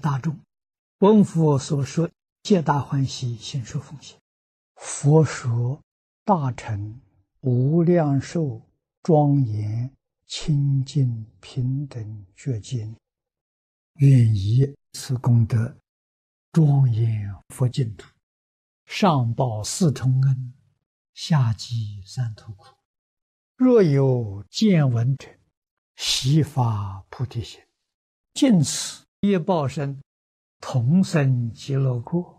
大众，闻佛所说，皆大欢喜，信受奉行。佛说大乘无量寿庄严清净平等觉经，愿以此功德庄严佛净土，上报四重恩，下济三途苦。若有见闻者，悉发菩提心，尽此业报身，同生极乐国。